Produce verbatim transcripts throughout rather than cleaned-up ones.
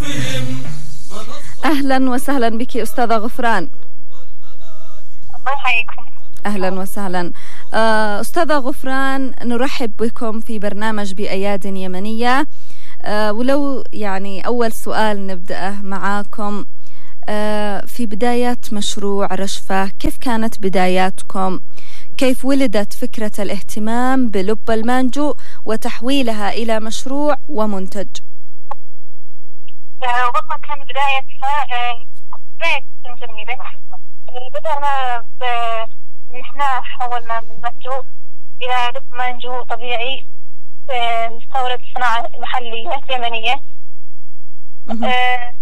أهلا وسهلا بك أستاذة غفران. الله يحييكم. أهلا وسهلا أستاذة غفران، نرحب بكم في برنامج بأياد يمنية. ولو يعني أول سؤال نبدأه معاكم، في بدايات مشروع رشفة كيف كانت بداياتكم؟ كيف ولدت فكرة الاهتمام بلب المانجو وتحويلها إلى مشروع ومنتج؟ آه والله كان بدايتها آه بداية جميلة. آه بدأنا بإحنا حولنا من مانجو إلى لب مانجو طبيعي آه مستورد صناعة محلية يمنية. آه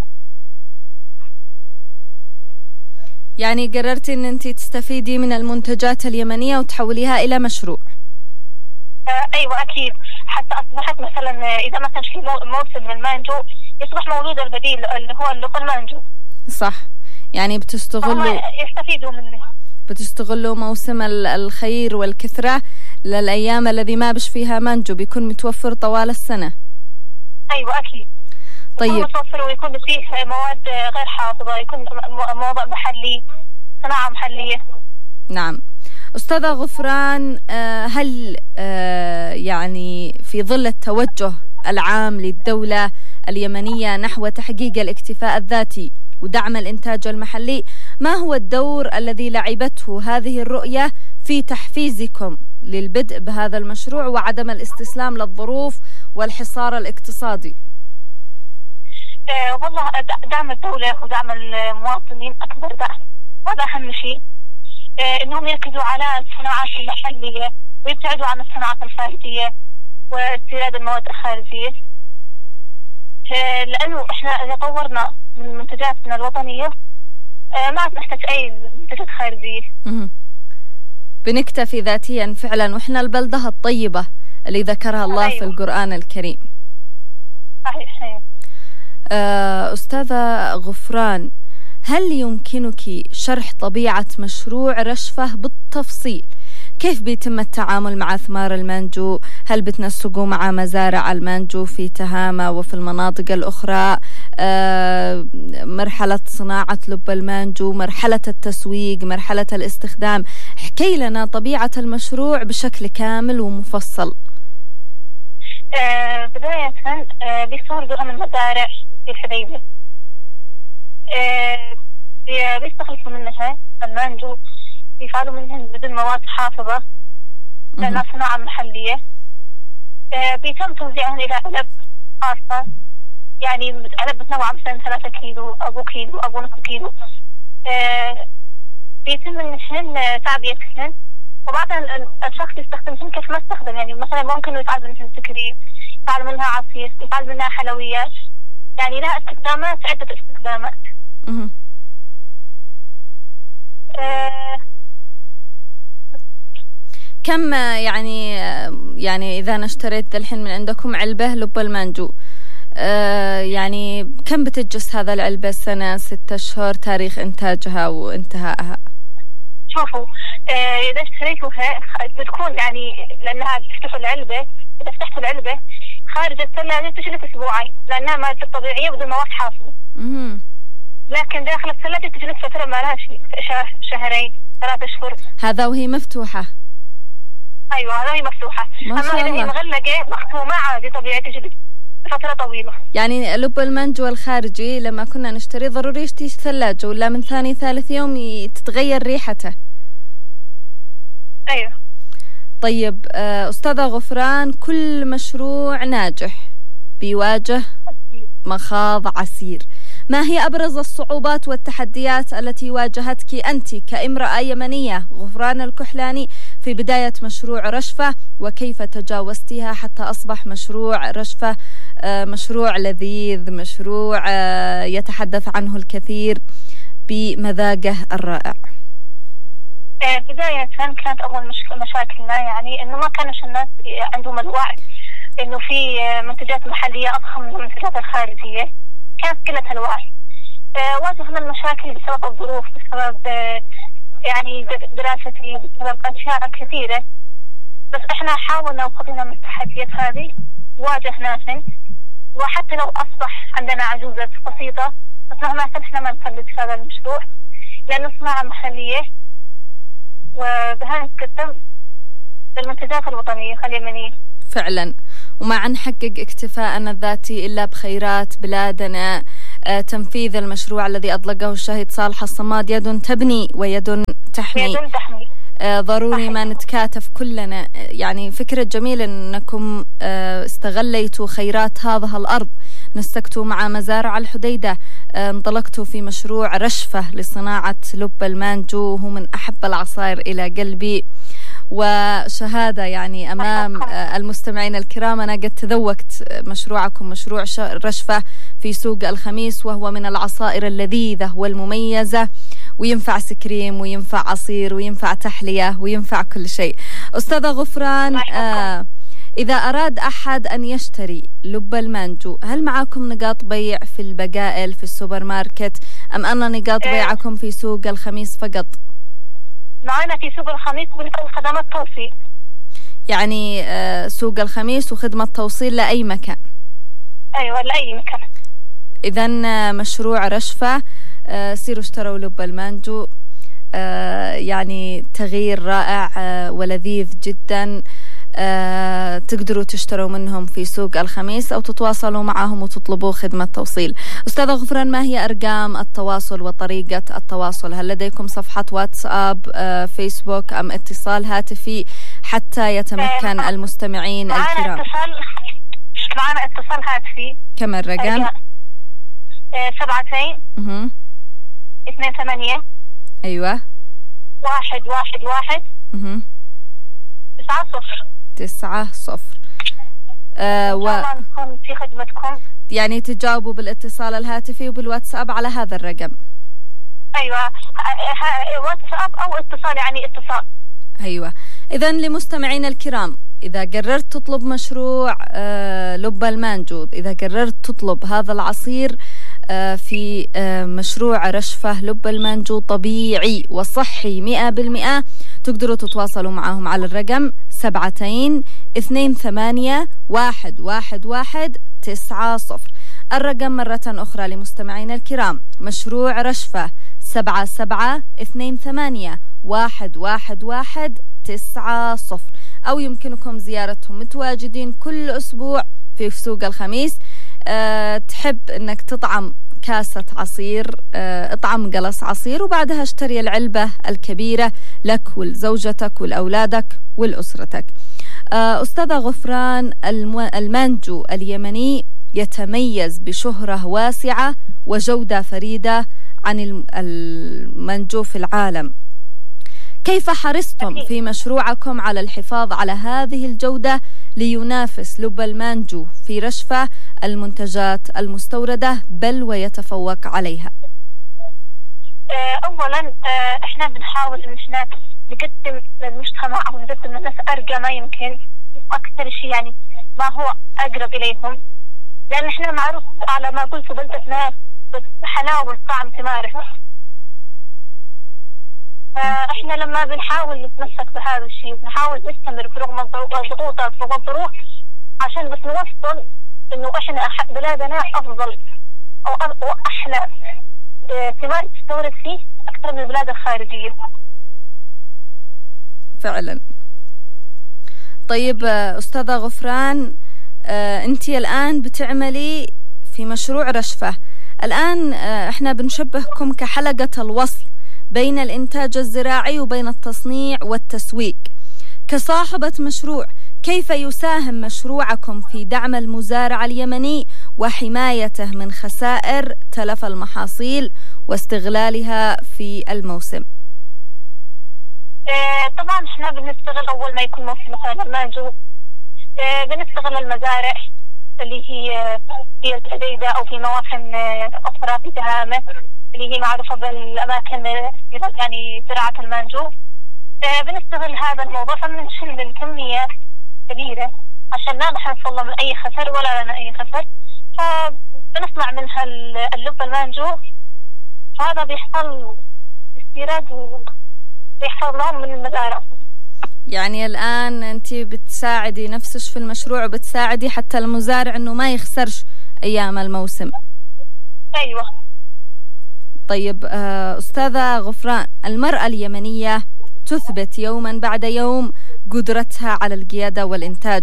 يعني قررتي أن أنت تستفيدي من المنتجات اليمنية وتحوليها إلى مشروع؟ آه أيوة أكيد، حتى أصبحت مثلا إذا ما كانش في موسم للمانجو يصبح موجود البديل اللي هو اللب المانجو. صح، يعني بتستغلوا يستفيدوا منه، بتستغلوا موسم الخير والكثرة للأيام الذي ما بش فيها مانجو، بيكون متوفر طوال السنة. أيوة أكيد. طيب يكون متوفر ويكون فيه مواد غير حافظة، يكون موضع محلي، صناعة محلية. نعم. أستاذة غفران، هل يعني في ظل التوجه العام للدولة اليمنية نحو تحقيق الاكتفاء الذاتي ودعم الإنتاج المحلي، ما هو الدور الذي لعبته هذه الرؤية في تحفيزكم للبدء بهذا المشروع وعدم الاستسلام للظروف والحصار الاقتصادي؟ أه والله دعم الدولة ودعم المواطنين أكبر دعم، هذا أهم شيء. أه إنهم يركزوا على الصناعات المحلية ويبتعدوا عن الصناعات الخارجية واستيراد المواد الخارجية، أه لأنه إحنا إذا طورنا من منتجاتنا الوطنية أه ما نحتاج أي منتجات خارجية. بنكتفي ذاتيا فعلا، وإحنا البلدة الطيبة اللي ذكرها الله أيوة. في القرآن الكريم. صحيح. أستاذة غفران، هل يمكنك شرح طبيعة مشروع رشفة بالتفصيل؟ كيف بيتم التعامل مع ثمار المانجو؟ هل بتنسقوا مع مزارع المانجو في تهامة وفي المناطق الأخرى؟ آه مرحلة صناعة لب المانجو، مرحلة التسويق، مرحلة الاستخدام. احكي لنا طبيعة المشروع بشكل كامل ومفصل. آه بداية آه بيستوردوها من مزارع في الحديدة، آه بيستخلصوا منها المانجو، بيفعلوا منهن بدون مواد حافظة لأنها صناعة محلية. آه بيتم توزيعهن إلى علب خاصة، يعني علب متنوعة مثلا ثلاثة كيلو أو كيلو أو نصف كيلو. آه بيتم منهن تعبئتهن، وبعدها الشخص يستخدمهن كيف ما استخدم. يعني مثلا ممكن يفعل منهن سكريم، يفعل منها عصير، يفعل منها حلويات، يعني لها استخدامات، عدة استخدامات. آه كم يعني يعني إذا أنا اشتريت الحين من عندكم علبة لب المانجو، آه يعني كم بتجلس هذا العلبة؟ سنة، ستة أشهر، تاريخ إنتاجها وانتهائها؟ شوفوا آه إذا اشتريتوها بتكون يعني لأنها تفتحوا العلبة، إذا فتحتوا العلبة خارج الثلاجة تجلس أسبوعين لأنها مادة طبيعية بدون مواد حافظة. لكن داخل الثلاجة تجلس فترة ما لها شيء، شهرين، ثلاثة أشهر. هذا وهي مفتوحة؟ أيوة هذا هي مفتوحة. أما إذا هي مغلقة مختومة عادي طبيعي تجلس فترة طويلة. يعني لب المانجو الخارجي لما كنا نشتري ضروري يشتي ثلاجة، ولا من ثاني ثالث يوم تتغير ريحته؟ أيوة. طيب أستاذة غفران، كل مشروع ناجح بيواجه مخاض عسير، ما هي أبرز الصعوبات والتحديات التي واجهتك أنت كامرأة يمنية غفران الكحلاني في بداية مشروع رشفة، وكيف تجاوزتها حتى أصبح مشروع رشفة مشروع لذيذ، مشروع يتحدث عنه الكثير بمذاقه الرائع؟ بداية كانت أول مشاكلنا يعني إنه ما كانش الناس عندهم الوعي إنه في منتجات محلية أضخم من المنتجات الخارجية، كانت قلة الوعي. آه واجهنا المشاكل بسبب الظروف، بسبب آه يعني دراستي، بسبب أشياء كثيرة، بس إحنا حاولنا وخذنا من التحديات هذه واجهناهن. وحتى لو أصبح عندنا عجوزات بسيطة بس مهما كان إحنا ما نفلت في هذا المشروع لأنه صناعة محلية وبها نقدم المنتجات الوطنية اليمنية فعلا، وما نحقق اكتفاءنا الذاتي إلا بخيرات بلادنا. آه تنفيذ المشروع الذي أطلقه الشهيد صالح الصماد يد تبني ويد تحمي, يد تحمي. آه ضروري ما نتكاتف كلنا. يعني فكرة جميلة أنكم آه استغليتوا خيرات هذه الأرض، نسقتوا مع مزارع الحديدة، آه انطلقتوا في مشروع رشفة لصناعة لب المانجو، هو من أحب العصائر إلى قلبي. وشهادة يعني أمام المستمعين الكرام، أنا قد تذوقت مشروعكم مشروع رشفة في سوق الخميس، وهو من العصائر اللذيذة والمميزة، وينفع سكريم وينفع عصير وينفع تحلية وينفع كل شيء. أستاذة غفران، آه إذا أراد أحد أن يشتري لب المانجو، هل معكم نقاط بيع في البقائل في السوبر ماركت أم أن نقاط بيعكم في سوق الخميس فقط؟ معنا في سوق الخميس خدمات توصيل. يعني آه سوق الخميس وخدمة توصيل لأي مكان. أيوة لأي مكان. إذن آه مشروع رشفة، آه سيروا اشتروا لب المانجو، آه يعني تغيير رائع آه ولذيذ جدا. آه تقدروا تشتروا منهم في سوق الخميس أو تتواصلوا معهم وتطلبوا خدمة توصيل. أستاذة غفران، ما هي أرقام التواصل وطريقة التواصل؟ هل لديكم صفحة واتساب، آه فيسبوك، أم اتصال هاتفي حتى يتمكن آه المستمعين معنا الكرام؟ اتصال معنا اتصال هاتفي. كم الرقم؟ آه سبعتين اها اثنين ثمانية أيوة واحد واحد واحد اها تسعة صفر تسعة صفر. آه و... نكون في خدمتكم. يعني تجاوبوا بالاتصال الهاتفي وبالواتساب على هذا الرقم. أيوة واتساب أو اتصال، يعني اتصال. أيوة. إذن لمستمعين الكرام، إذا قررت تطلب مشروع آه لب المانجو، إذا قررت تطلب هذا العصير آه في آه مشروع رشفة لب المانجو طبيعي وصحي مئة بالمئة، تقدروا تتواصلوا معهم على الرقم سبعتين اثنين ثمانية واحد واحد واحد تسعة صفر. الرقم مرة أخرى لمستمعين الكرام، مشروع رشفة سبعة سبعة اثنين ثمانية واحد واحد واحد تسعة صفر. أو يمكنكم زيارتهم، متواجدين كل أسبوع في سوق الخميس. أه تحب أنك تطعم كاسة عصير، أه اطعم قلص عصير وبعدها اشتري العلبة الكبيرة لك ولزوجتك ولأولادك ولأسرتك. أه أستاذة غفران، المانجو اليمني يتميز بشهرة واسعة وجودة فريدة عن المانجو في العالم. كيف حرصتم في مشروعكم على الحفاظ على هذه الجودة لينافس لب المانجو في رشفة المنتجات المستوردة بل ويتفوق عليها؟ أولا احنا بنحاول ان احنا نقدم للمجتمع او نقدم للناس ارقى ما يمكن، اكثر شيء يعني ما هو اقرب اليهم، لان احنا معروف على ما قلت بلدتنا حلاوة والطعم ثماره. فاحنا لما بنحاول نتمسك بهذا الشيء بنحاول نستمر برغم الضغوطات والظروف عشان بس نوصل انه احنا بلادنا افضل او احلى ثمار تستورد فيه اكثر من البلاد الخارجيه. فعلا. طيب استاذة غفران، انت الان بتعملي في مشروع رشفة، الان احنا بنشبهكم كحلقة الوصل بين الإنتاج الزراعي وبين التصنيع والتسويق. كصاحبة مشروع، كيف يساهم مشروعكم في دعم المزارع اليمني وحمايته من خسائر تلف المحاصيل واستغلالها في الموسم؟ آه طبعا احنا بنستغل أول ما يكون موسم مثلا المانجو، آه بنستغل المزارع اللي هي في الحديدة أو في مواسم أخرى في تهامة اللي هي معروفة بالأماكن يعني زراعة المانجو. آه بنستغل هذا الموضوع فبنشيل من كمية كبيرة عشان لا نحصل من أي خسر ولا لنا أي خسر، فبنصنع منها اللب المانجو، فهذا بيحصل استيراد وبيحصل لهم من المزارع. يعني الآن أنت بتساعدي نفسك في المشروع وبتساعدي حتى المزارع أنه ما يخسرش أيام الموسم. أيوة. طيب أستاذة غفران، المرأة اليمنية تثبت يوما بعد يوم قدرتها على القيادة والإنتاج.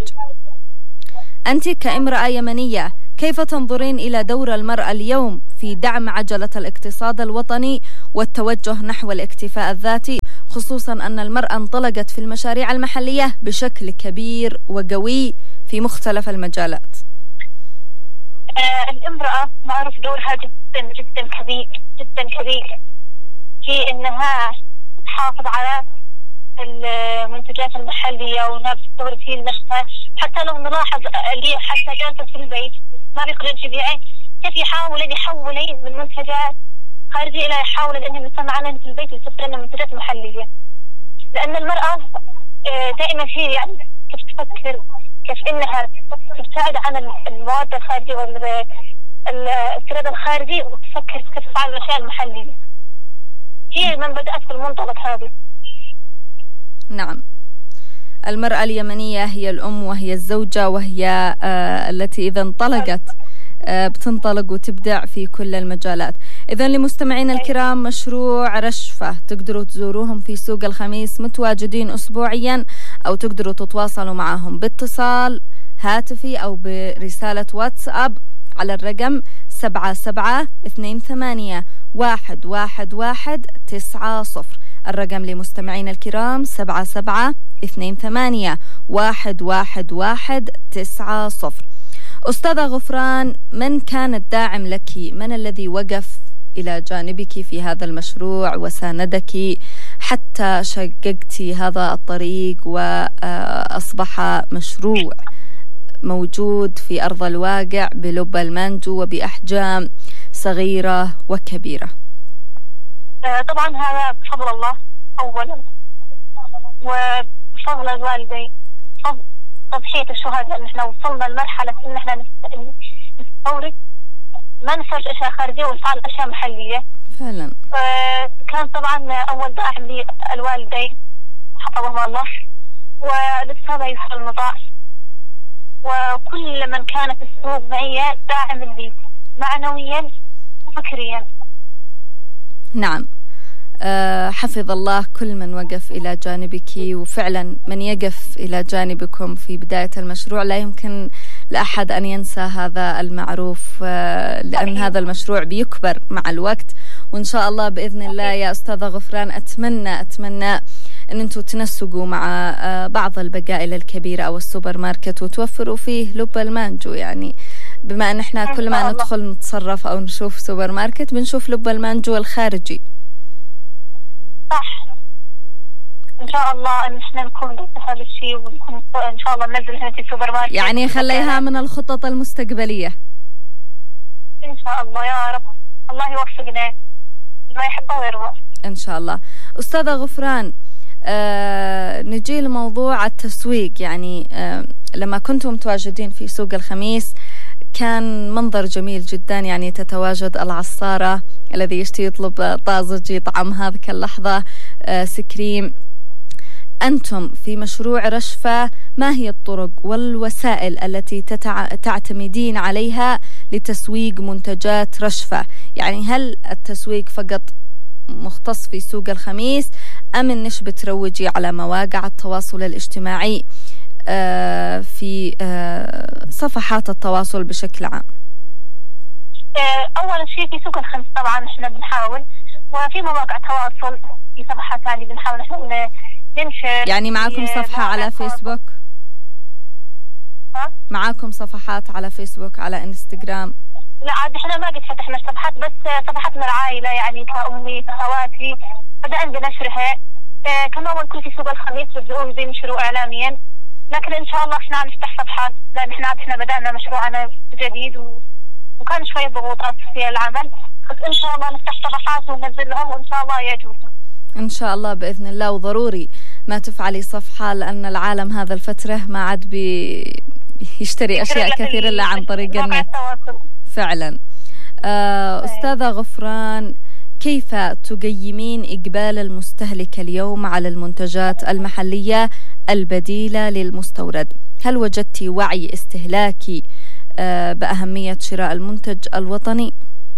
أنت كامرأة يمنية كيف تنظرين إلى دور المرأة اليوم في دعم عجلة الاقتصاد الوطني والتوجه نحو الاكتفاء الذاتي، خصوصا أن المرأة انطلقت في المشاريع المحلية بشكل كبير وقوي في مختلف المجالات؟ آه الامرأة معروف دورها جدا جدا كبير جدا كبير في إنها تحافظ على المنتجات المحلية وإنها بتستورد هي لنفسها. حتى لو نلاحظ اللي حتى جالسة في البيت ما بيقدر يبيعين، كيف يحاول أن يحولين من منتجات خارجية إلى يحاول أن يصنع لنا في البيت ويصدر لنا منتجات محلية. لأن المرأة دائما هي يعني كيف تفكر كيف إنها تبتعد عن المواد الخارجية والاستيراد الخارجي وتفكر كيف تفعل الأشياء المحلية. هي من بدأت في المنطلق هذا. نعم، المرأة اليمنية هي الأم وهي الزوجة وهي آه التي إذا انطلقت آه بتنطلق وتبدع في كل المجالات. إذا لمستمعين الكرام، مشروع رشفة تقدروا تزوروهم في سوق الخميس، متواجدين أسبوعيا، أو تقدروا تتواصلوا معهم باتصال هاتفي أو برسالة واتساب على الرقم سبعة سبعة اثنين ثمانية واحد واحد واحد تسعة صفر. الرقم لمستمعين الكرام سبعة سبعة اثنين ثمانية واحد واحد واحد تسعة صفر. أستاذة غفران، من كان الداعم لك؟ من الذي وقف إلى جانبك في هذا المشروع وساندك حتى شققتي هذا الطريق وأصبح مشروع موجود في أرض الواقع بلب المانجو وبأحجام صغيرة وكبيرة؟ طبعا هذا بفضل الله أولا، وبفضل الوالدين، بفضل تضحية الشهداء أن احنا وصلنا لمرحلة أن احنا نستورد ما نفرج أشياء خارجية ونفعل أشياء محلية فعلا. كان طبعا أول داعم لي الوالدين حفظهم الله، والأستاذة يسر المطاع، وكل من كان في السوق معي داعم لي معنويا وفكريا. نعم، أه حفظ الله كل من وقف إلى جانبك، وفعلا من يقف إلى جانبكم في بداية المشروع لا يمكن لأحد أن ينسى هذا المعروف، أه لأن هذا المشروع بيكبر مع الوقت، وإن شاء الله بإذن الله يا أستاذة غفران أتمنى أتمنى أن أنتم تنسقوا مع أه بعض البقائل الكبيرة أو السوبر ماركت وتوفروا فيه لب المانجو. يعني بما أن احنا كل ما ندخل نتصرف أو نشوف سوبر ماركت بنشوف لب المانجو الخارجي. صح، إن شاء الله إن احنا نكون ضد هذا الشيء ونكون إن شاء الله ننزل هنا في السوبر ماركت. يعني خليها من الخطط المستقبلية إن شاء الله يا رب. الله يوفقنا ما يحبه ويرضى إن شاء الله. أستاذة غفران، آه نجي لموضوع التسويق. يعني آه لما كنتم متواجدين في سوق الخميس كان منظر جميل جدا، يعني تتواجد العصارة الذي يشتي يطلب طازج يطعم هذيك اللحظة آه سكريم. أنتم في مشروع رشفة ما هي الطرق والوسائل التي تتع... تعتمدين عليها لتسويق منتجات رشفة؟ يعني هل التسويق فقط مختص في سوق الخميس أم إنش بتروجي على مواقع التواصل الاجتماعي آه في آه صفحات التواصل بشكل عام؟ أول شيء في سوق الخميس طبعا احنا بنحاول، وفي مواقع تواصل في صفحات ثانية بنحاول احنا ننشر. يعني معكم صفحة على فيسبوك؟ ها؟ معاكم صفحات على فيسبوك على انستغرام؟ لا عاد احنا ما قد فتحنا صفحات، بس صفحتنا العائلة يعني كأمي كأخواتي بدأنا بنشرها. اه كما أول كل في سوق الخميس بدأوا بينشروا إعلاميا، لكن إن شاء الله احنا نفتح صفحات لأن احنا احنا بدأنا مشروعنا جديد و... وكان شوية ضغوطات في العمل، بس إن شاء الله نفتح صفحات وننزل لهم وإن شاء الله يعجبهم إن شاء الله بإذن الله. وضروري ما تفعلي صفحة لأن العالم هذا الفترة ما عاد بيشتري أشياء كثيرة إلا عن طريق النت فعلا. آه أستاذة غفران، كيف تقيمين إقبال المستهلك اليوم على المنتجات المحلية البديلة للمستورد؟ هل وجدتي وعي استهلاكي بأهمية شراء المنتج الوطني؟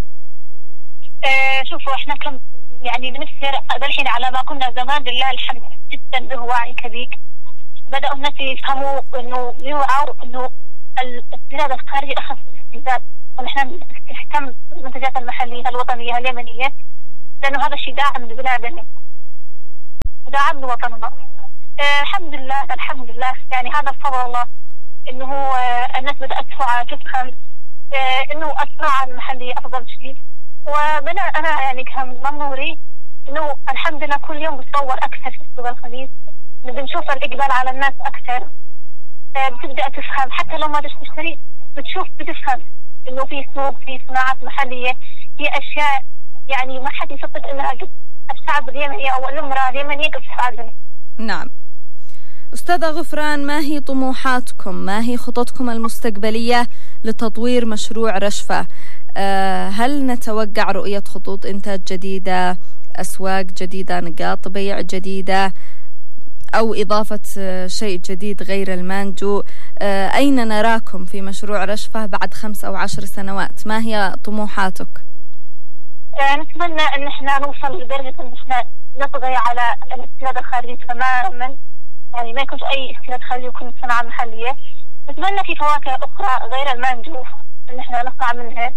آه شوفوا احنا كم يعني بنفسر الحين على ما كنا زمان، لله الحمد جدا به وعي كبير. بدأوا الناس يفهموا انه يوعوا انه الاستيراد الخارجي اخف الاستيراد، ونحن نهتم بالمنتجات المحلية الوطنية اليمنية، لانه هذا الشيء داعم لبلادنا وداعم لوطننا. آه الحمد لله الحمد لله يعني هذا بفضل الله انه آه الناس بدأت توعى تفهم آه انه الصناعة المحلية افضل شيء. وبنا انا يعني كان منظوري انه الحمد لله كل يوم بتطور اكثر في السوق الخليج، بنشوف الاقبال على الناس اكثر. آه بتبدا تفهم حتى لو ما تشتري بتشوف بتفهم انه في سوق، في صناعات محليه، في اشياء يعني ما حد يصدق انها قد الشعب اليمني او الامراه اليمنيه قد تفعلها. نعم. أستاذة غفران، ما هي طموحاتكم؟ ما هي خططكم المستقبلية لتطوير مشروع رشفة؟ أه هل نتوقع رؤية خطوط إنتاج جديدة، أسواق جديدة، نقاط بيع جديدة، أو إضافة شيء جديد غير المانجو؟ أه أين نراكم في مشروع رشفة بعد خمس أو عشر سنوات؟ ما هي طموحاتك؟ أه نتمنى أن احنا نوصل لدرجة أن احنا نطغي على الاستيراد الخارجي تماما، يعني ما يكونش أي استيراد خارجي، يكون صناعة محلية. نتمنى في فواكه أخرى غير المانجو أن احنا نطلع منها.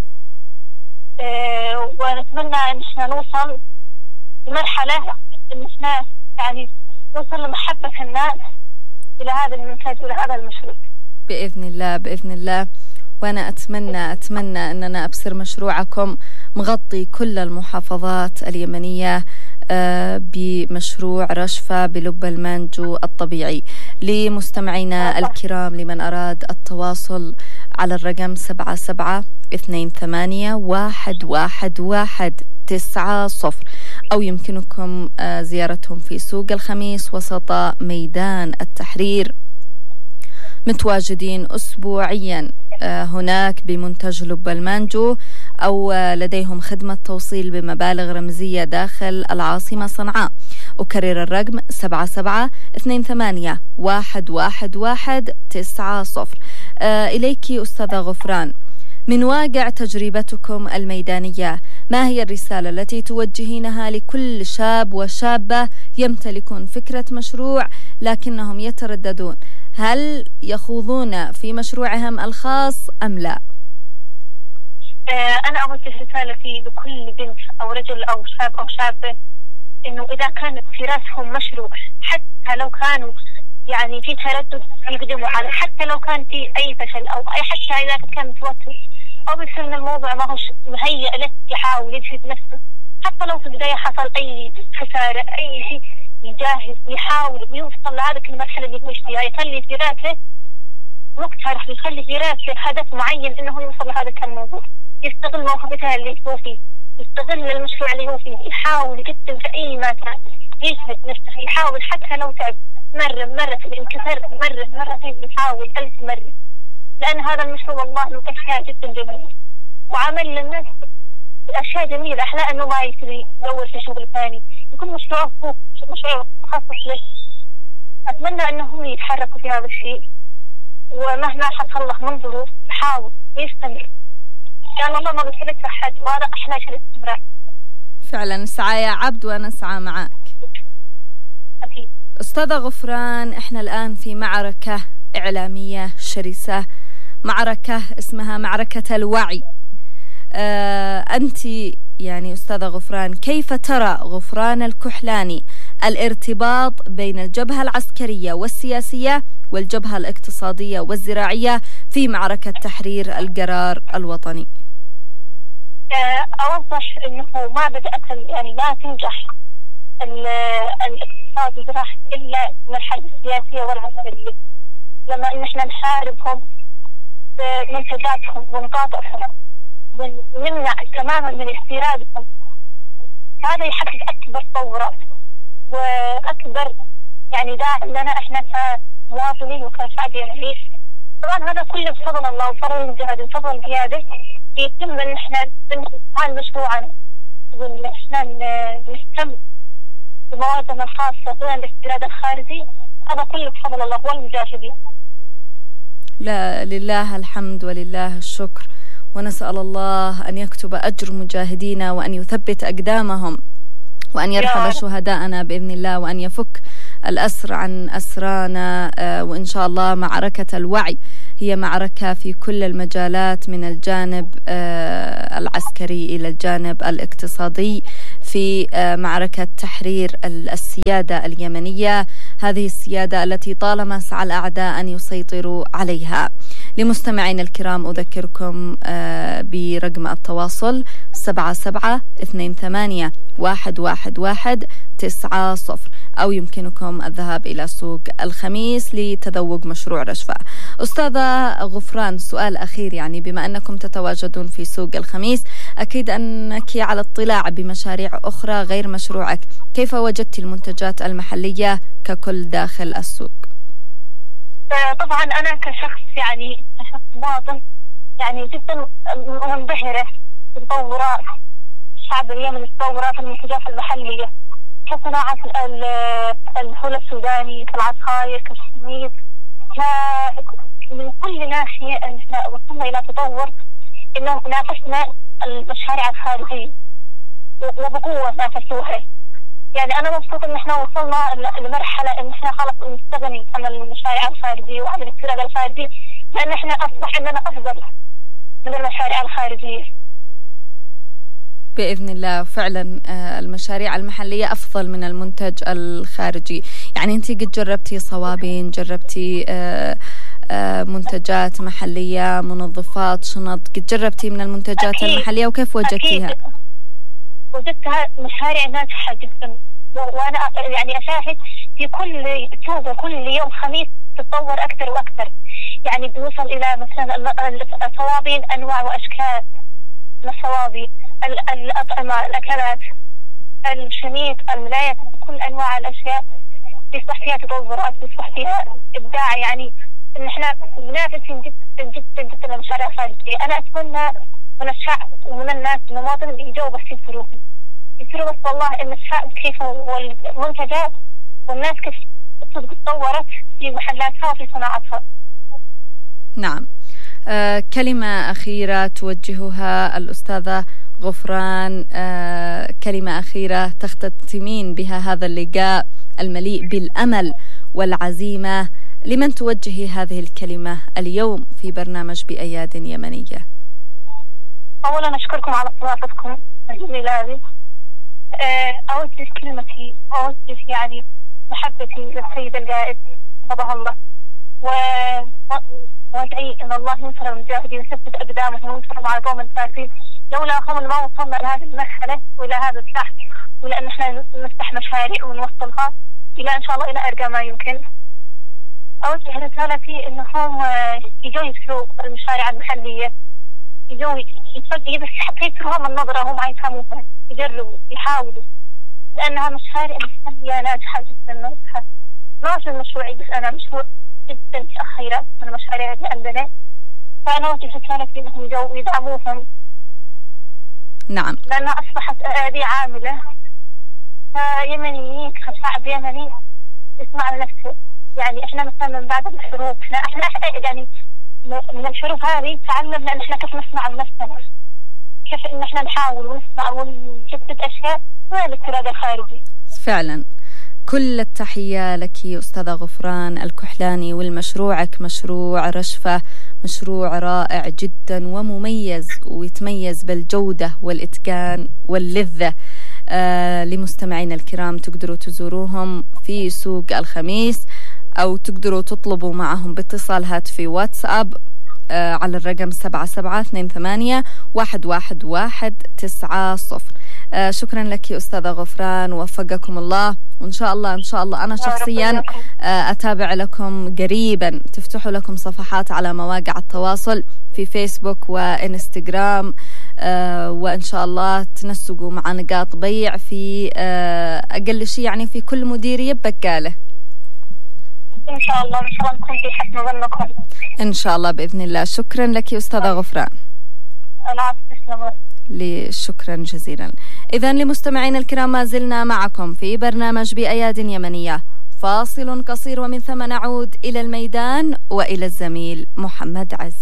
أه ونتمنى أن احنا نوصل لمرحلة أن احنا يعني نوصل لمحبة الناس إلى هذا المنتج وإلى هذا المشروع بإذن الله بإذن الله. وأنا أتمنى أتمنى أننا أبصر مشروعكم مغطي كل المحافظات اليمنية بمشروع رشفة بلب المانجو الطبيعي. لمستمعينا الكرام، لمن أراد التواصل على الرقم سبعة سبعة اثنين ثمانية واحد واحد واحد تسعة صفر، أو يمكنكم زيارتهم في سوق الخميس وسط ميدان التحرير، متواجدين أسبوعيا هناك بمنتج لب المانجو، أو لديهم خدمة توصيل بمبالغ رمزية داخل العاصمة صنعاء. أكرر الرقم سبعة سبعة اثنين ثمانية واحد واحد واحد تسعة صفر. إليك أستاذة غفران، من واقع تجربتكم الميدانية، ما هي الرسالة التي توجهينها لكل شاب وشابة يمتلكون فكرة مشروع لكنهم يترددون؟ هل يخوضون في مشروعهم الخاص أم لا؟ أنا أوجه رسالة في لكل بنت أو رجل أو شاب أو شابة، إنه إذا كان في راسهم مشروع، حتى لو كانوا يعني في تردد يقدموا على، حتى لو كان في أي فشل أو أي، حتى إذا كان متوتر أو بيصير إن الموضوع ما هوش مهيئ له، يحاول يجهد نفسه. حتى لو في البداية حصل أي خسارة أي شيء، يجاهد ويحاول ويوصل لهذه المرحلة اللي هو فيها، يخلي في راسه مقترح، يخلي في راسه هدف معين إنه يوصل لهذا الموضوع، يستغل موهبته اللي هو فيه، يستغل المشروع اللي هو فيه، يحاول يقدم في أي مكان، يجهد نفسه، يحاول حتى لو تعب مرة مرة في الانكسار، مرة مرتين، يحاول ألف مرة، لأن هذا المشروع والله له أشياء جدا جميلة وعمل للناس أشياء جميلة. أحلى أنه ما يصير يدور في شغل ثاني، يكون مشروع هو مشروع مخصص له. أتمنى أنهم يتحركوا في هذا الشيء، ومهما حصل له من ظروف يحاول يستمر، لأن الله ما بيترك أحد، وهذا أحلى شيء الاستمرار. فعلا اسعى يا عبد وأنا أسعى معك. أكيد. أستاذة غفران، إحنا الآن في معركة إعلامية شرسة، معركة اسمها معركة الوعي. آه أنت يعني أستاذة غفران، كيف ترى غفران الكحلاني الارتباط بين الجبهة العسكرية والسياسية والجبهة الاقتصادية والزراعية في معركة تحرير القرار الوطني؟ أوضح أنه ما بدأت يعني ما تنجح الاقتصاد والزراعة إلا المرحلة السياسية والعسكرية، لما إن إحنا نحاربهم بمنتجاتهم ونقاطعهم ونمنع تماما من استيرادهم، هذا يحقق أكبر ثورة وأكبر يعني داعم لنا إحنا كمواطنين وكشعب يمني. طبعا هذا كله بفضل الله وفضل المجاهد وفضل القيادة، يتم إن إحنا نفعل مشروعنا وإن إحنا نهتم بموادنا الخاصة دون الاستيراد الخارجي. هذا كله بفضل الله والمجاهدين. لا، لله الحمد ولله الشكر، ونسأل الله أن يكتب أجر مجاهدينا وأن يثبت أقدامهم وأن يرحم شهداءنا بإذن الله وأن يفك الأسر عن أسرانا. وإن شاء الله معركة الوعي هي معركة في كل المجالات، من الجانب العسكري إلى الجانب الاقتصادي، في معركة تحرير السيادة اليمنية، هذه السيادة التي طالما سعى الأعداء أن يسيطروا عليها. لمستمعين الكرام أذكركم برقم التواصل سبعة سبعة اثنين ثمانية واحد واحد واحد تسعة صفر، أو يمكنكم الذهاب إلى سوق الخميس لتذوق مشروع رشفة. أستاذة غفران، سؤال أخير، يعني بما أنكم تتواجدون في سوق الخميس أكيد أنك على اطلاع بمشاريع أخرى غير مشروعك، كيف وجدت المنتجات المحلية ككل داخل السوق؟ طبعا أنا كشخص يعني كشخص مواطن يعني جدا منبهرة بتطورات الشعب اليمني، تطورات المنتجات المحلية كصناعة الفول السوداني، كالعصاير، كالسميد، من كل ناحية احنا وصلنا إلى تطور إنه نافسنا المشاريع الخارجية وبقوة نافسوها. يعني أنا مبسوط إن إحنا وصلنا لمرحلة إن إحنا خلاص نستغني عن المشاريع الخارجية وعن الاستيراد الخارجي، لأن إحنا أصبح إننا أفضل من المشاريع الخارجية بإذن الله. فعلا المشاريع المحلية أفضل من المنتج الخارجي. يعني أنت قد جربتي صوابين، جربتي منتجات محلية، منظفات، شنط، قد جربتي من المنتجات أكيد. المحلية، وكيف وجدتيها؟ أكيد. وجدتها مشاريع ناجحة جدا، وأنا يعني أشاهد في كل سوق وكل يوم خميس تتطور أكثر وأكثر. يعني بنوصل إلى مثلا الصوابين أنواع وأشكال من الصوابين، الأطعمة، الأكلات، الشميد، الملايات، كل أنواع الأشياء بيصبح فيها تطورات، بيصبح فيها إبداع. يعني إن إحنا منافسين جدا جدا جدا للمشاريع الخارجية. أنا أتمنى من الشعب ومن الناس المواطن اللي يجوا بس يسروا يسروا بس والله إن الشعب كيف والمنتجات والناس كيف تطورت في محلاتها وفي صناعتها. نعم. آه كلمة أخيرة توجهها الأستاذة غفران، آه كلمة أخيرة تختتمين بها هذا اللقاء المليء بالأمل والعزيمة، لمن توجهي هذه الكلمة اليوم في برنامج بأياد يمنية؟ أولا أشكركم على استضافتكم الجميلة هذه. أوجه كلمتي، أوجه يعني محبتي للسيد القائد حفظه الله، وأدعي أن الله ينصر المجاهدين ويثبت أقدامهم وينصر مع القوم الفاسدين. لولا هم ما وصلنا لهذه المرحلة وإلى هذا السحر، وإلى أن احنا نفتح مشاريع ونوصلها إلى إن شاء الله إلى أرقى ما يمكن. أوجه رسالتي أنهم يجوا يسروا المشاريع المحلية، يجوا يفكروا بس حتى يسروها من نظرة هم ما يفهموها، يجربوا يحاولوا، لأنها مشاريع محلية ناجحة جدا ناجحة. ما في مشروعي بس أنا مشروع جدا أخيرا من المشاريع اللي عندنا، فأنا أوجه رسالتي أنهم يجوا يدعموهم. نعم. لأنها أصبحت أيادي عاملة، فيمنيين كشعب يمني يسمع لنفسه. يعني إحنا مثلا من بعد الحروب إحنا إحنا يعني من الحروب هذه تعلمنا إن إحنا كيف نسمع لنفسنا، كيف إن إحنا نحاول ونسمع ونجدد أشياء من الاستيراد الخارجي. فعلا كل التحية لك أستاذة غفران الكحلاني، والمشروعك مشروع رشفة مشروع رائع جدا ومميز، ويتميز بالجودة والإتقان واللذة. آه لمستمعين الكرام تقدروا تزوروهم في سوق الخميس، أو تقدروا تطلبوا معهم باتصال هاتفي واتساب آه على الرقم سبعة سبعة اثنين ثمانية واحد واحد واحد تسعة صفر. آه شكرا لك أستاذة غفران، ووفقكم الله، وإن شاء الله إن شاء الله أنا شخصيا آه أتابع لكم قريبا، تفتحوا لكم صفحات على مواقع التواصل في فيسبوك وإنستغرام، آه وإن شاء الله تنسقوا مع نقاط بيع في آه أقل شيء يعني في كل مديرية بقالة. إن شاء الله إن شاء الله نكون في حسن ظنكم إن شاء الله بإذن الله. شكرا لك أستاذة غفران. العافية، تسلموا لي، شكرا جزيلا. إذن لمستمعين الكرام ما زلنا معكم في برنامج بأياد يمنية، فاصل قصير ومن ثم نعود إلى الميدان وإلى الزميل محمد عز.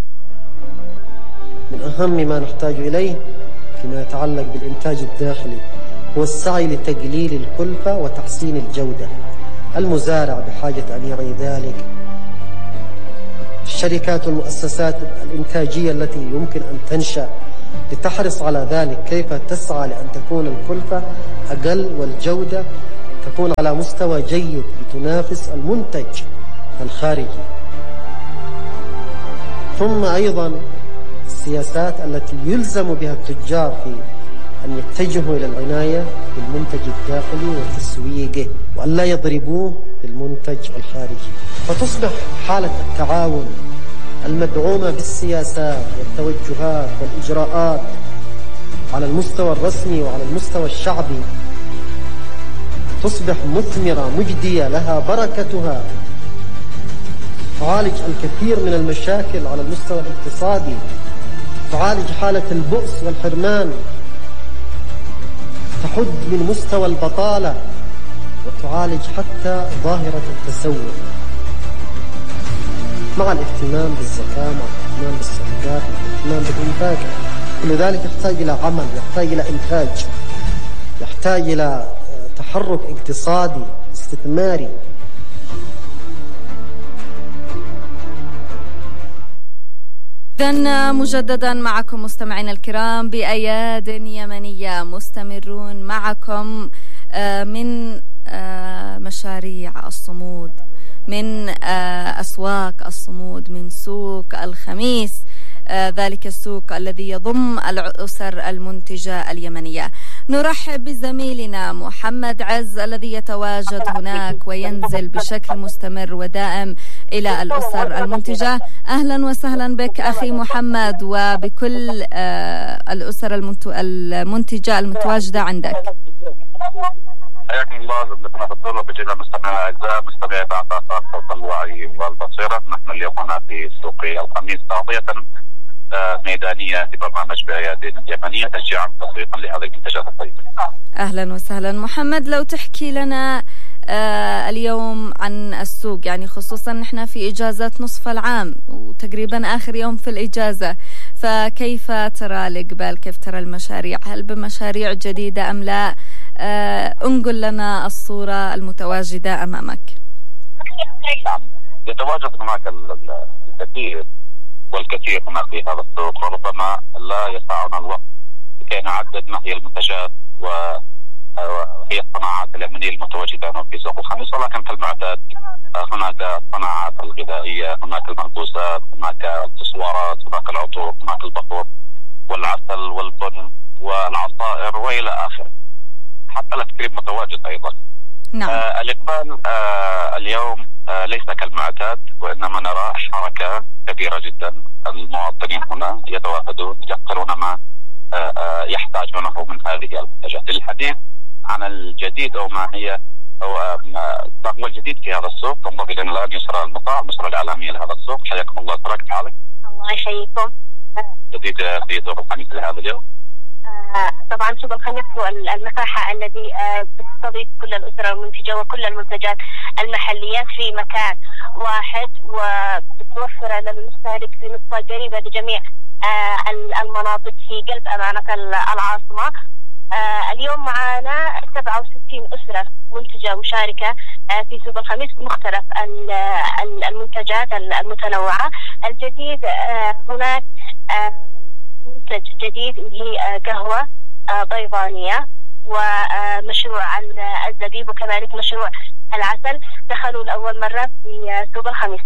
من أهم ما نحتاج إليه فيما يتعلق بالإنتاج الداخلي هو السعي لتقليل الكلفة وتحسين الجودة. المزارع بحاجة أن يعي ذلك. الشركات والمؤسسات الإنتاجية التي يمكن أن تنشأ لتحرص على ذلك، كيف تسعى لأن تكون الكلفة أقل والجودة تكون على مستوى جيد لتنافس المنتج الخارجي. ثم أيضا السياسات التي يلزم بها التجار في أن يتجهوا إلى العناية بالمنتج الداخلي وتسويقه وأن لا يضربوه بالمنتج الخارجي، فتصبح حالة التعاون المدعومة بالسياسات والتوجهات والإجراءات على المستوى الرسمي وعلى المستوى الشعبي تصبح مثمرة مجدية لها بركتها، تعالج الكثير من المشاكل على المستوى الاقتصادي، تعالج حالة البؤس والحرمان، تحد من مستوى البطالة، وتعالج حتى ظاهرة التسول، مع الاهتمام بالزكاة، مع الاهتمام بالصدقات، مع الاهتمام بالإنتاج. كل ذلك يحتاج إلى عمل، يحتاج إلى إنتاج، يحتاج إلى تحرك اقتصادي استثماري. إذن مجددا معكم مستمعينا الكرام بأياد يمنية، مستمرون معكم من مشاريع الصمود، من أسواق الصمود، من سوق الخميس، ذلك السوق الذي يضم الأسر المنتجة اليمنية. نرحب بزميلنا محمد عز الذي يتواجد هناك وينزل بشكل مستمر ودائم إلى الأسر المنتجة. أهلا وسهلا بك أخي محمد وبكل الأسر المنتجة المتواجدة عندك. حياكم الله زميلتنا في الدولة بجميع المستمعين الأعزاء مستمعي بعثات صوت الوعي والبصيرة. نحن اليوم هنا في سوق الخميس تغطية ميدانية في برنامج بأياد اليمنية تشجيعا تسويقا لهذه المنتجات الطيبة. أهلا وسهلا محمد، لو تحكي لنا آه اليوم عن السوق، يعني خصوصا نحن في إجازة نصف العام وتقريبا آخر يوم في الإجازة، فكيف ترى الإقبال؟ كيف ترى المشاريع؟ هل بمشاريع جديدة أم لا؟ آه انقل لنا الصورة المتواجدة أمامك. نعم، يتواجد هناك الكثير والكثير هنا في هذا السوق، وربما لا يسعنا الوقت لكي نعدد ما هي المنتجات وهي الصناعات اليمنية المتواجدة في سوق الخميس، ولكن كالمعتاد هناك الصناعات الغذائية، هناك المخبوزات، هناك الاكسسوارات، هناك العطور، هناك البخور والعسل والبن والعصائر وإلى آخره، حتى الأسكريم متواجد أيضا. نعم. آه الإقبال آه اليوم آه ليس كالمعتاد، وإنما نرى حركة كبيرة جدا. المواطنين هنا يتوافدون يقترون ما آه آه يحتاجونه من هذه المنتجات. للحديث عن الجديد أو ما هي أو ما هو الجديد في هذا السوق، تنضم إلينا الآن يسرى المطاع، المسرى الإعلامية لهذا السوق. حياكم الله، تراك حالك. الله يحييكم. جديد في سوق الخميس لهذا اليوم. طبعا سوق الخميس هو المساحة الذي بتستضيف كل الأسر المنتجة وكل المنتجات المحلية في مكان واحد، وبتوفر للمستهلك في نسبة قريبة لجميع المناطق في قلب أمانة العاصمة. اليوم معنا سبعة وستين أسرة منتجة مشاركة في سوق الخميس بمختلف المنتجات المتنوعة. الجديد هناك منتج جديد وهي قهوة بيضانية، ومشروع الزبيب، وكذلك مشروع العسل دخلوا لأول مرة في سوق الخميس.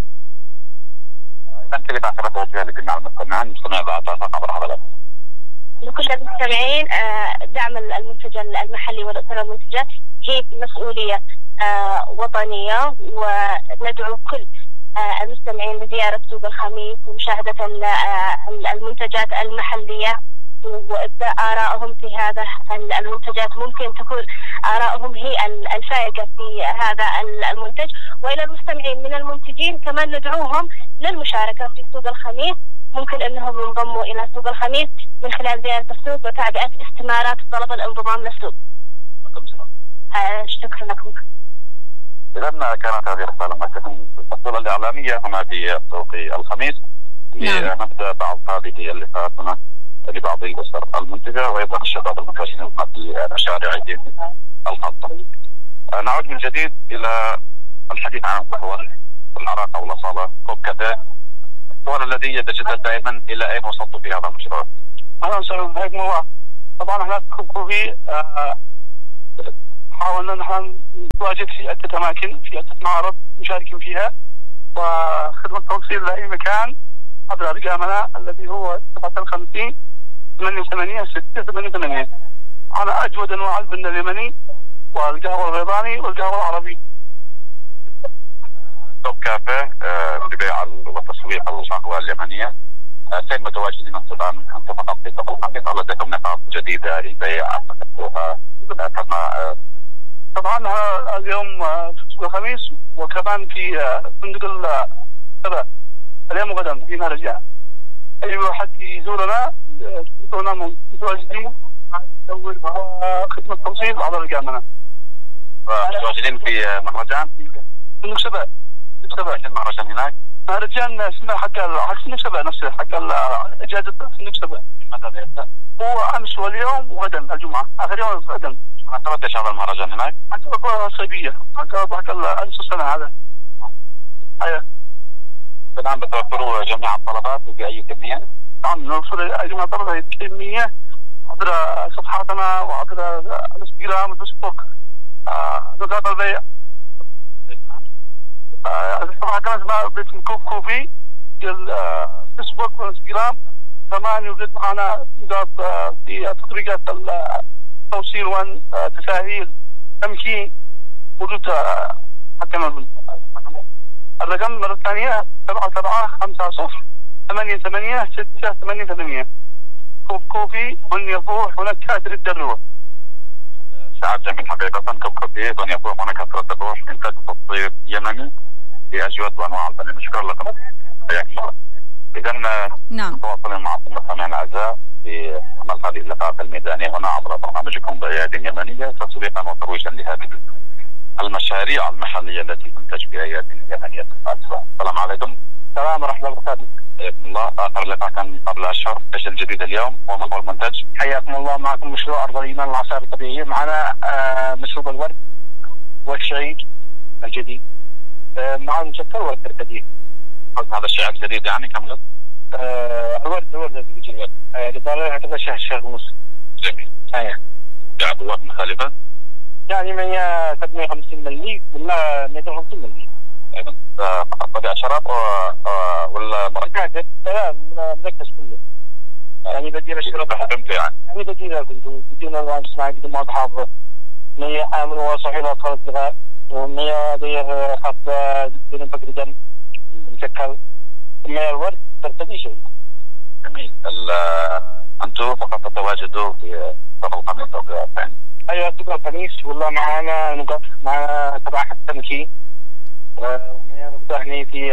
أنت اللي تعتبر توجيه لجميع المستمعين مستمعي بعثات عبر هذا لكل المستمعين دعم المنتج المحلي والأسرة المنتجة هي مسؤولية وطنية، وندعو كل المستمعين لزيارة سوق الخميس ومشاهدة المنتجات المحلية وإبداء آرائهم في هذا المنتجات. ممكن تكون آرائهم هي الفائقة في هذا المنتج. وإلى المستمعين من المنتجين كمان ندعوهم للمشاركة في سوق الخميس، ممكن أنهم ينضموا إلى سوق الخميس من خلال زيارة السوق وتعبئة استمارات طلب الانضمام للسوق. آه شكرا لكم. إذا كانت هذه رسالة المسؤولة الإعلامية هنا في سوق الخميس. نعم. نبدأ بعض هذه اللقاءات هنا لبعض الأسر المنتجة وأيضا الشباب المتواجدين في مشاريعهم الخاصة. نعود من جديد إلى الحديث عن القهوة والعراقة والأصالة كوب كافيه. السؤال الذي يتجدد دائما، إلى أين وصلت في هذا المشروع؟ أهلا وسهلا، حياكم الله. طبعا احنا كوب كوفي حاولنا نحن نتواجد في عدة أماكن، في عدة معارض مشاركين فيها، وخدمة توصيل لأي مكان عبر رقمنا الذي هو سبعة وخمسين ثمانية ثمانية ستة ثمانية ثمانية. أنا أجود أنواع البن اليمني والقهوة البيضاني والقهوة العربي. كوب كافيه لبيع وتسويق القهوة اليمنية. فين متواجدين الآن؟ أنتم فقط في سوق الخميس أو لديكم نقاط جديدة للبيع فتحتوها كما؟ طبعا اليوم في سوق الخميس، وكمان في فندق السبع اليوم وغدا في مهرجان. أي واحد يزورنا يكونوا متواجدين خدمة توصيل عبر رقمنا. متواجدين في مهرجان؟ فندق سبع. سبع المهرجان هناك؟ مهرجان اسمه حق حق فندق سبع نفسه، حق إجازة فندق سبع. متى يبدأ؟ هو أمس واليوم وغدا الجمعة، آخر يوم غدا. اعتبرت ايش هذا المهرجان هناك؟ اعتبرت صيفية، اعتبرت حق نص السنة هذا. ايوه. الآن بتوفروا جميع الطلبات بأي كمية؟ نعم، نوفر جميع الطلبات بكمية عبر صفحاتنا وعبر الانستغرام والفيسبوك. نقاط البيع. الصفحة كانت اسمها باسم كوب كوفي في الفيسبوك والانستغرام. كمان يوجد معنا نقاط في تطبيقات التوصيل والتسهيل تمكين موجود حتى. الرقم مرة ثانية سبعة سبعة خمسة صفر ثمانية ثمانية ستة ثمانية ثمانية. كوب كوفي من يفوح هناك كادر الدروة. سعد جميل حقيقة. كوب كوفي من يفوح هناك كادر الدروة. إنتاج تصدير يمني بأجود وأنواع البنين. شكرا لكم، حياكم الله. إذا نعم، نتواصل معكم مستمعينا الأعزاء في عمل هذه اللقاءات الميدانية هنا عبر برنامجكم بأيادي يمنية تسويقا وترويجا لهذه المشاريع المحلية التي تنتج بأيادي يمنية. السلام عليكم. السلام ورحمة الله وبركاته. حياكم الله. آخر لقاء كان قبل أشهر، إيش الجديد اليوم وما هو المنتج؟ حياكم الله. معكم مشروع أرض الإيمان العصائر الطبيعية. معنا آه مشروب الورد والشعير الجديد. آه معنا مسكر والكركديه. هذا الشيء الجديد يعني كم لك؟ آه الورد الورد الجديد. آه لطالع يعتبر شهر شهر ونص. جميل. أيه. بعبوات مختلفة؟ يعني من مية وخمسين ملي ولا مية وخمسين ملي. أيضا فقط طبيعة شراب ولا مركز؟ لا، مركز كله. يعني بديل الشراب فهمت يعني. يعني بديل بدون بدون ألوان صناعية، بدون مواد حافظة. مية آمن وصحي لأطفال الصغار، ومية دير خاصة بدون فقر دم مسكر. مية الورد ترتدي شيء. جميل. أنتم فقط تتواجدوا في سوق الخميس أو في ثاني؟ أيوة سوق الخميس. والله معانا نقاط، معانا تبع حتى تمكين. ومية نقطة هني في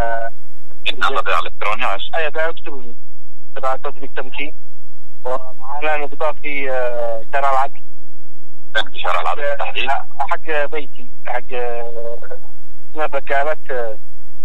هذا بيع إلكتروني وإيش؟ أيوة بيع إلكتروني تبع تطبيق تمكين. ومعانا نقطة في شارع العدل. فين في شارع العدل بالتحديد؟ حق بيتي، حق اسمها بكالة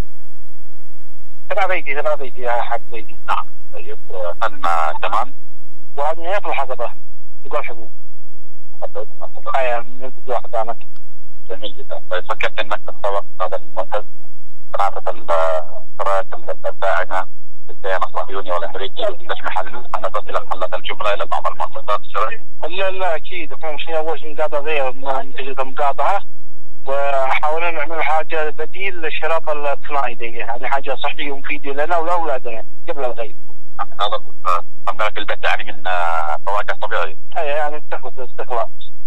تبع بيتي تبع بيتي حق بيتي. نعم. طيب فن كمان؟ وهذا في الحضرة يقول حبوب. أيوة من واحد عنك. جميل جدا. طيب فكرت انك تتسوق هذا المنتج؟ صناعة الشرائط الداعمة للكيان الصهيوني والامريكي للانتاج محلي، ان تصل محلات الجملة الى بعض المؤسسات الشرعية؟ لا لا اكيد. احنا مش اول شيء نقاطع غير منتجات المقاطعة، وحاولنا نعمل حاجة بديل للشراب الصناعي دي، يعني حاجة صحية ومفيدة لنا ولاولادنا قبل الغير. هذا تملك البيت يعني من فواكه طبيعية؟ اي يعني استخلص استخلاص.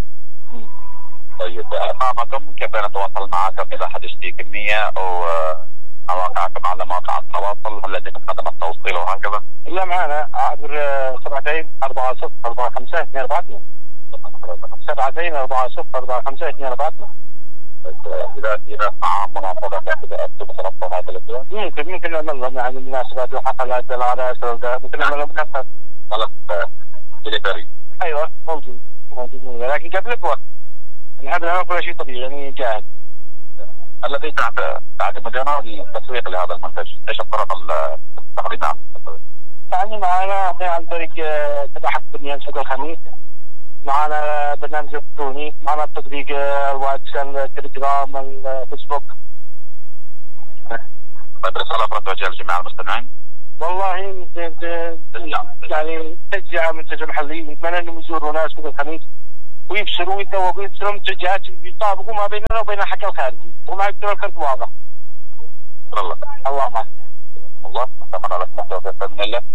طيب ارقامكم كيف نتواصل معكم اذا حدثتي كمية او مواقعكم على مواقع التواصل؟ هل لديكم خدمات توصيل وهكذا؟ لا معنا عبر سبعتين أربعة صفر أربعة خمسة اثنين أربعة اثنين. سبعتين أربعة صفر أربعة خمسة اثنين أربعة اثنين. إذا في مع مناسبة كذا أكتب تلقى هذا الأسبوع؟ ممكن ممكن نعمل لهم يعني مناسبات وحفلات العراس ممكن نعمل لهم كافة. طلب دليفري؟ أيوه موجود موجود، لكن قبل بوقت نحب نعمل كل شيء طبيعي يعني جاهز. الذي تعتمدونه للتسويق لهذا المنتج؟ ايش الطرق التقليدية؟ يعني معنا عن طريق تبع برنامج سوق الخميس، معنا برنامج الكتروني، معنا تطبيق الواتساب، التليجرام، الفيسبوك. طيب رسالة أخرى توجهها لجميع المستمعين؟ والله يعني تشجيع منتج محلي، نتمنى انهم يزورونا سوق الخميس ويبشروا ويتذوقوا ويبشروا منتجات يطابقوا ما بيننا وبين الحكي الخارجي وما يكتبوا الكرت واضح. شكرا الله. الله معك. الله نتمنى لكم التوفيق بإذن الله.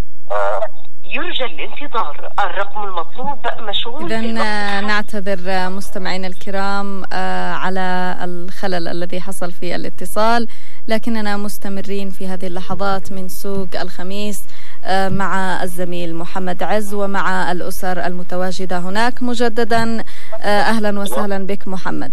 يرجى الانتظار، الرقم المطلوب مشغول. إذن نعتذر مستمعينا الكرام على الخلل الذي حصل في الاتصال، لكننا مستمرين في هذه اللحظات من سوق الخميس مع الزميل محمد عز ومع الأسر المتواجدة هناك مجددا. أهلا وسهلا بك محمد.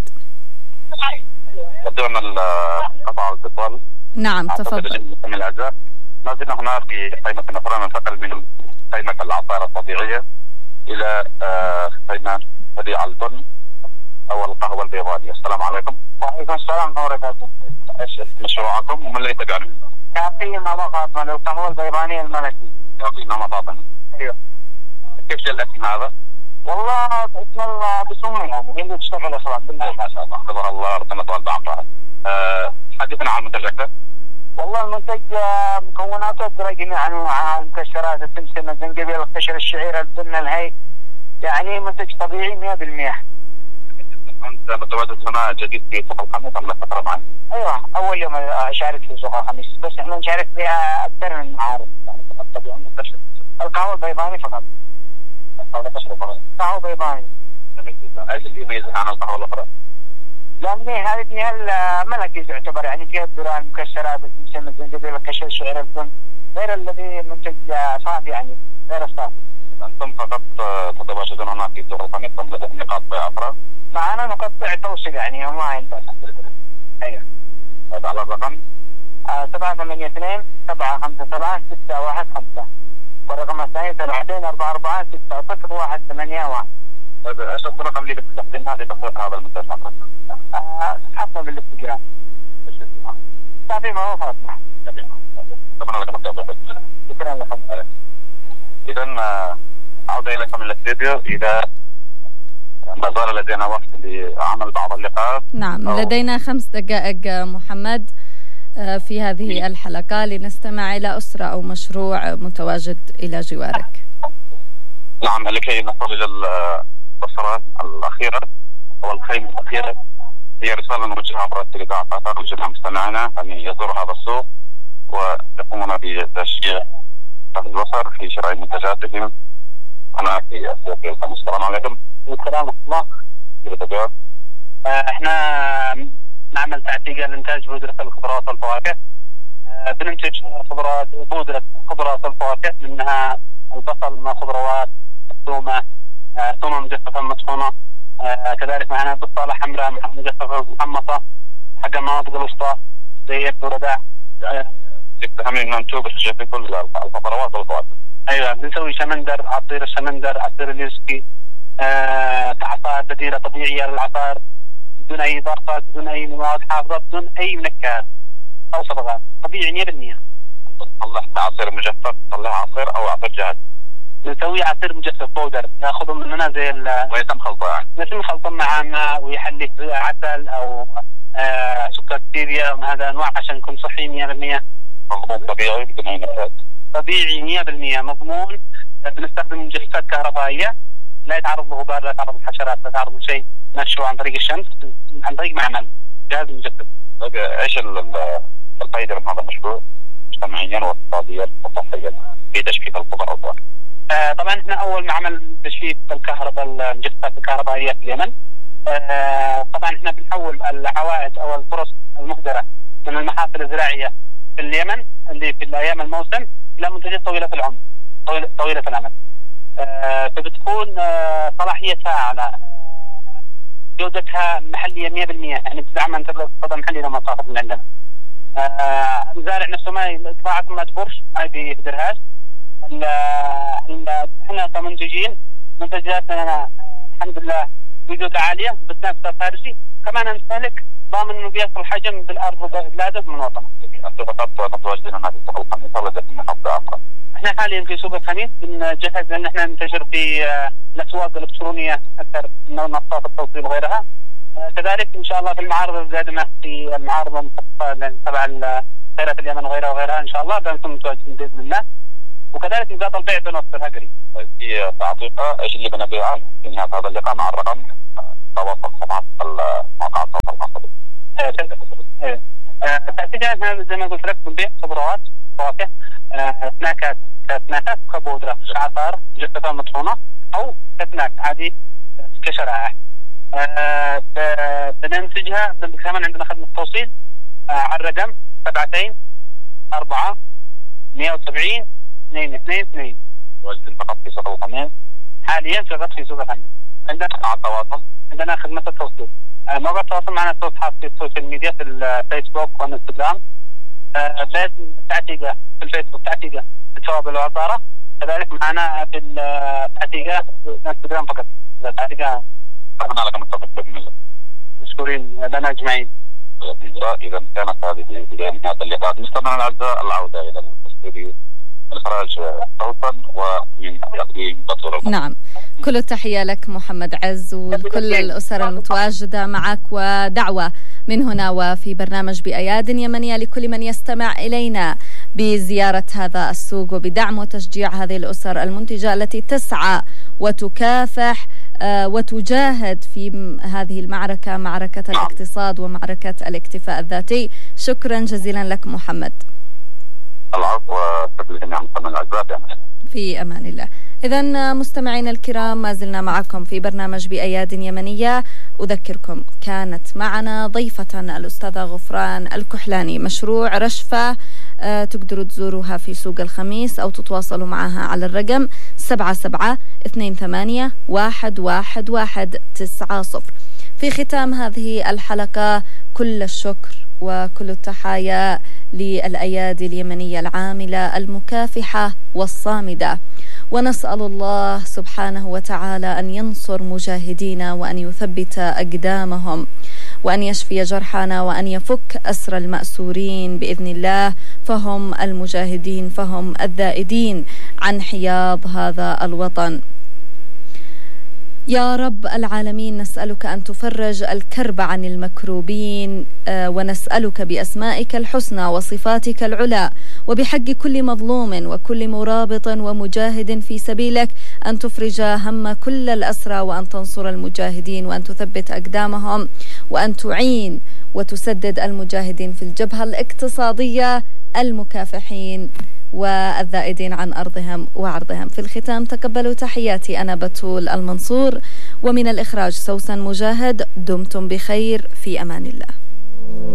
يبدو أن قطع الاتصال. نعم تفضل. ما زلنا هنا في خيمة النفرة، ننتقل من خيمة العصائر الطبيعية إلى خيمة بديع البن أو القهوة البيضانية. السلام عليكم. وعليكم السلام ورحمة الله وبركاته. ايش مشروعكم ومن اللي يتبعنا؟ كافينا نمطاتنا للقهوة البيضانية الملكي. كافينا نمطاتنا. ايوه. كيف جاء الاسم هذا؟ والله اسم الله بسمي يعني هي اللي تشتغل اصلا بالله. ما شاء الله، حفظها الله، ربنا يطول بعمرها. أه حدثنا عن المنتج اكثر. والله المنتج مكوناته درجة من انواع المكسرات، السمسم، الزنجبيل، القشر، الشعير، البن، الهي، يعني منتج طبيعي مية بالمية. انت متواجد هنا جديد في سوق الخميس ام لك فتره معي؟ ايوه اول يوم اشارك في سوق الخميس، بس احنا نشارك فيها اكثر من معارض، يعني طبيعي منتشر. القهوه البيضاني فقط. القهوه تشرب فقط. قهوه بيضاني. جميل جدا. ايش اللي يميزها عن القهوه الاخرى؟ لان هذه فيها الملكي تعتبر، يعني فيها الذرة، المكسرات، السمسم، الزنجبيل، القشر، الشعير، البن، غير الذي منتج صافي يعني غير الصافي. انتم فقط تتواجدون هنا في سوق الخميس ام لديكم نقاط بيع اخرى؟ معنا نقاط بيع توصيل يعني اونلاين بس. ايوه. هذا على الرقم؟ سبعة ثمانية اثنين سبعة خمسة سبعة ستة واحد خمسة، والرقم الثاني سبعتين أربعة أربعة ستة صفر واحد ثمانية واحد. طيب ايش الطرق اللي بتستخدمها لتسويق هذا المنتج حضرتك؟ حسب الاتجاه. ايش اسمها؟ صافي معروفات. اتمنى لكم التوفيق. شكرا لكم. اذا عودة اليكم الاستديو. اذا ما زال لدينا وقت لعمل بعض اللقاءات. نعم لدينا خمس دقائق محمد في هذه الحلقة لنستمع إلى أسرة أو مشروع متواجد إلى جوارك. نعم لكي نصل إلى البصرة الأخيرة أو الخيمة الأخيرة، هي رسالة نوجهها عبر التليجرام أعتقد لجميع مستمعينا أن يزوروا هذا السوق ويقومون بتشجيع أهل البصر في شراء منتجاتهم هنا في السوق الخميس. السلام عليكم. السلام ورحمة الله. احنا نعمل تعتيق لإنتاج بودرة الخضروات والفواكه. اه بننتج خضروات بودرة خضروات والفواكه، منها البصل من الخضروات، الثومة، اه ثومة مجففة مطحونة، اه كذلك معنا بصالة حمراء مجففة محمصة حق المناطق الوسطى زي البرداء. تفهمين ان انتم بتجيبوا كل الخضروات والفواكه. ايوه بنسوي شمندر، عصير الشمندر، عصير اليوسكي، آه، كعصائر بديلة طبيعية للعصائر بدون أي إضافات، بدون أي مواد حافظة، بدون أي منكهات أو صبغات، طبيعي مية بالمية. طلع عصير مجفف، طلع عصير أو عصير جاهز؟ نسوي عصير مجفف بودر، ناخذه مننا زي ال ويتم خلطه يعني؟ يتم خلطه مع ماء ويحلي عسل أو آه سكر ستيفيا من هذا الأنواع عشان يكون صحي مية بالمية. مضمون طبيعي بدون أي نكهات؟ طبيعي مية بالمية مضمون. بنستخدم مجففات كهربائية لا يتعرض لغبار، لا يتعرض لحشرات، لا يتعرض لشيء، نشره عن طريق الشمس، عن طريق معمل جهاز مجفف. طيب ايش الفائده من هذا المشروع مجتمعيا واقتصاديا وصحيا في تجفيف الخضر والفواكه؟ آه طبعا احنا اول معمل تجفيف الكهرباء المجففات الكهربائيه في اليمن. آه طبعا احنا بنحول العوائد او الفرص المهدره من المحاصيل الزراعيه في اليمن اللي في الايام الموسم الى منتجات طويله العمر، طويله, طويلة الامد. آه فبتكون آه صلاحيتها على آه جودتها محليه مية بالمية، يعني بتدعم تفضل محلي لما تاخذ من عندنا. آه المزارع نفسه ما طباعته ما تبرش، ما بيهدرهاش. احنا كمنتجين منتجاتنا الحمد لله بجودة عالية بتنافس خارجي، كمان نستهلك ضامن انه بيصل الحجم بالارض بلاده من وطنه. فقط متواجدين هنا في سوق الخميس ولا في محافظة أخرى؟ احنا حاليا في سوق الخميس بنجهز ان احنا ننتشر في الاسواق الالكترونيه اكثر من منصات التوصيل وغيرها. كذلك ان شاء الله في المعارض القادمه في المعارض المخصصه تبع خيرات اليمن وغيرها وغيرها ان شاء الله بنكون متواجدين باذن الله. وكذلك نقاط البيع بنوصلها قريب. طيب في تعقيبه ايش اللي بنبيعه في نهايه هذا اللقاء مع الرقم تواصل صفحات المواقع التواصل الخاصه بك. ايه تأتينا زي ما قلت لك بنبيع خضروات فواكه سناكات كسناكات كبودره شعطار جثة مطحونه او كسناك عادي كشرائح. أه بننتجها كمان عندنا خدمه توصيل أه على الرقم سبعتين أربعة مئة وسبعين اثنين اثنين اثنين. واجدين فقط في سوق الخميس؟ حاليا فقط في سوق الخميس. عندنا مع التواصل؟ عندنا خدمه التوصيل. أه موقع التواصل معنا صفحات في السوشيال ميديا في الفيسبوك والانستغرام. أه باسم تعتيقه في الفيسبوك تعتيقه التوابل والعطاره. كذلك معنا في التعتيقه الانستغرام فقط. التعتيقه أتمنى لكم التوفيق بإذن الله. مشكورين لنا أجمعين. إذا كانت هذه بداية نهاية اللقاء. مستمعينا الأعزاء العودة إلى الاستوديو من إخراج صوتا ومن تقديم بطولة. نعم، كل التحية لك محمد عز وكل الأسر المتواجدة معك، ودعوة من هنا وفي برنامج بأياد يمنية لكل من يستمع إلينا بزيارة هذا السوق وبدعم وتشجيع هذه الأسر المنتجة التي تسعى وتكافح آه وتجاهد في هذه المعركة، معركة الاقتصاد ومعركة الاكتفاء الذاتي. شكرا جزيلا لك محمد. العفو، وشكرا لجميع المستمعين الأعزاء. في أمان الله. إذا مستمعين الكرام، ما زلنا معكم في برنامج بأياد يمنية. أذكركم كانت معنا ضيفة الأستاذة غفران الكحلاني. مشروع رشفة أه تقدروا تزوروها في سوق الخميس أو تتواصلوا معها على الرقم سبعة سبعة اثنين ثمانية واحد واحد واحد تسعة صفر. في ختام هذه الحلقة كل الشكر وكل التحايا للأيادي اليمنية العاملة المكافحة والصامدة، ونسأل الله سبحانه وتعالى أن ينصر مجاهدينا وأن يثبت أقدامهم وأن يشفي جرحانا وأن يفك أسر المأسورين بإذن الله، فهم المجاهدين، فهم الذائدين عن حياض هذا الوطن. يا رب العالمين، نسألك أن تفرج الكرب عن المكروبين، آه ونسألك بأسمائك الحسنى وصفاتك العلى وبحق كل مظلوم وكل مرابط ومجاهد في سبيلك أن تفرج هم كل الأسرى وأن تنصر المجاهدين وأن تثبت أقدامهم وأن تعين وتسدد المجاهدين في الجبهة الاقتصادية المكافحين والذائدين عن أرضهم وعرضهم. في الختام تقبلوا تحياتي، أنا بتول المنصور، ومن الإخراج سوسن مجاهد. دمتم بخير، في أمان الله.